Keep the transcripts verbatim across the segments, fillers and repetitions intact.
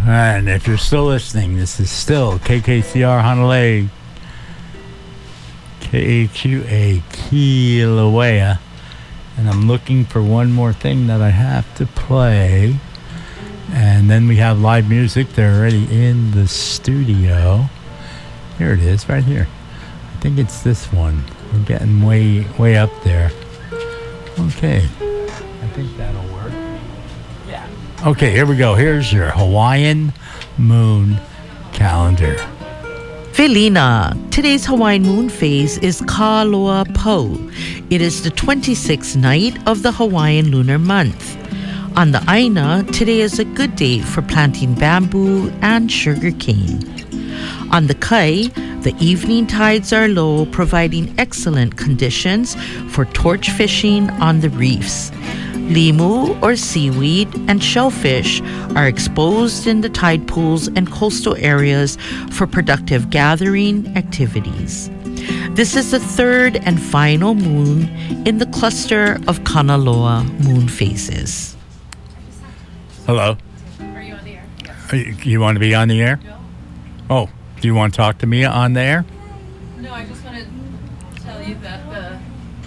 And if you're still listening, this is still K K C R Honolulu, K H U A Kilauea. And I'm looking for one more thing that I have to play. And then we have live music. They're already in the studio. Here it is, right here. I think it's this one. We're getting way, way up there. Okay. I think that'll work. Yeah. Okay, here we go. Here's your Hawaiian moon calendar. Felina. Today's Hawaiian moon phase is Ka Loa Po. It is the twenty-sixth night of the Hawaiian lunar month. On the Aina, today is a good day for planting bamboo and sugar cane. On the Kai, the evening tides are low, providing excellent conditions for torch fishing on the reefs. Limu, or seaweed, and shellfish are exposed in the tide pools and coastal areas for productive gathering activities. This is the third and final moon in the cluster of Kanaloa moon phases. Hello. Are you on the air? Yes. You, you want to be on the air? No. Oh, do you want to talk to me on the air? No, I just want to tell you that the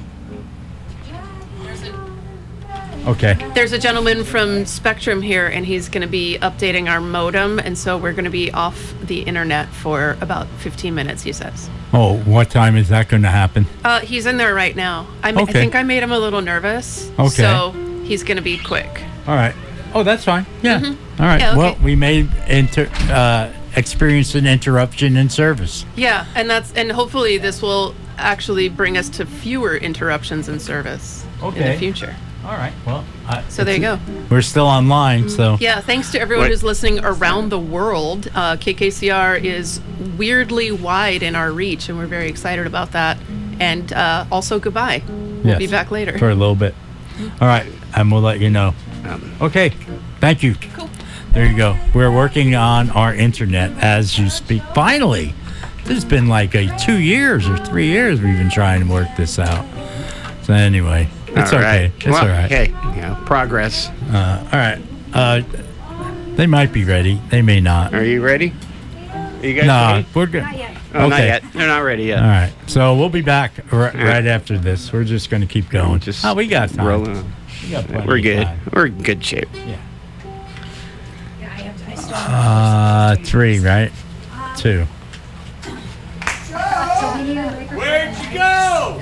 there's a Okay. there's a gentleman from Spectrum here, and he's going to be updating our modem, and so we're going to be off the internet for about fifteen minutes. He says. Oh, what time is that going to happen? Uh, he's in there right now. I, ma- Okay. I think I made him a little nervous. Okay. So he's going to be quick. All right. Oh, that's fine. Yeah. Mm-hmm. All right. Yeah, okay. Well, we may inter- uh, experience an interruption in service. Yeah, and that's and hopefully this will actually bring us to fewer interruptions in service in Okay. the future. All right. Well, uh, So there you go. We're still online, so. Yeah, thanks to everyone What? who's listening around the world. Uh, K K C R is weirdly wide in our reach, and we're very excited about that. And uh, also, goodbye. We'll Yes, be back later. for a little bit. All right. And we'll let you know. Okay. Thank you. Cool. There you go. We're working on our internet as you speak. Finally. This has been like a two years or three years we've been trying to work this out. So anyway, it's All okay. right. It's Well, all right. Hey, yeah, progress. Uh, all right. Uh, they might be ready. They may not. Are you ready? Are you guys No, ready? we're good. Oh, not okay. yet. They're not ready yet. All right. So we'll be back r- right after this. We're just going to keep going. Just oh, we got time. rolling on. We got plenty We're of good. time. We're in good shape. Yeah. Uh, three, right? Two. Where'd you go?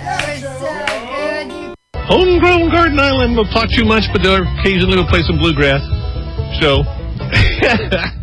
Homegrown Garden Island will talk too much, but occasionally we'll play some bluegrass. So,